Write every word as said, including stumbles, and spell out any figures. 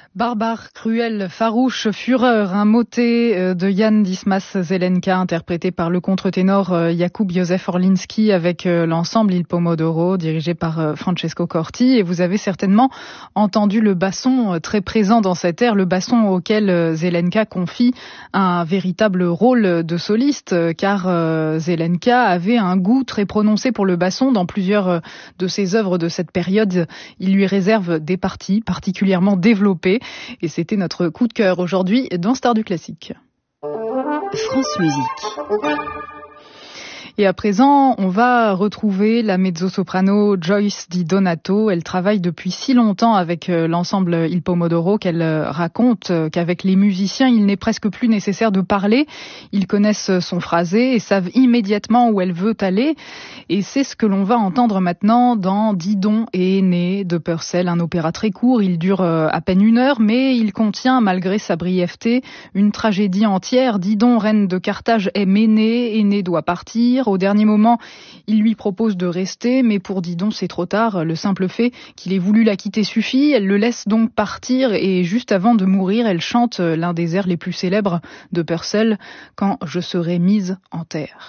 Barbare, cruel, farouche, fureur, un motet de Jan Dismas Zelenka, interprété par le contre-ténor Jakub Józef Orliński avec l'ensemble Il Pomodoro, dirigé par Francesco Corti. Et vous avez certainement entendu le basson très présent dans cette air, le basson auquel Zelenka confie un véritable rôle de soliste, car Zelenka avait un goût très prononcé pour le basson. Dans plusieurs de ses œuvres de cette période, il lui réserve des parties particulièrement développées. Et c'était notre coup de cœur aujourd'hui dans Stars du Classique. France Musique. Et à présent, on va retrouver la mezzo-soprano Joyce Di Donato. Elle travaille depuis si longtemps avec l'ensemble Il Pomodoro qu'elle raconte qu'avec les musiciens, il n'est presque plus nécessaire de parler. Ils connaissent son phrasé et savent immédiatement où elle veut aller. Et c'est ce que l'on va entendre maintenant dans Didon et Énée de Purcell, un opéra très court. Il dure à peine une heure, mais il contient, malgré sa brièveté, une tragédie entière. Didon, reine de Carthage, aime Énée. Énée doit partir. Au dernier moment, il lui propose de rester, mais pour Didon, c'est trop tard. Le simple fait qu'il ait voulu la quitter suffit. Elle le laisse donc partir et juste avant de mourir, elle chante l'un des airs les plus célèbres de Purcell, « Quand je serai mise en terre ».